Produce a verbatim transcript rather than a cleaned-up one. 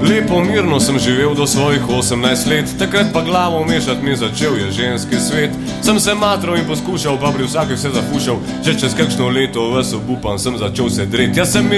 Lepo mirno sem živel do svojih osemnajst let, takrat pa glavo mešat mi začel je ženski svet. Sem se matral in poskušal, pa pri vsaki se zafušal, že čez kakšno leto ves obupan sem začel se dret. Jaz sem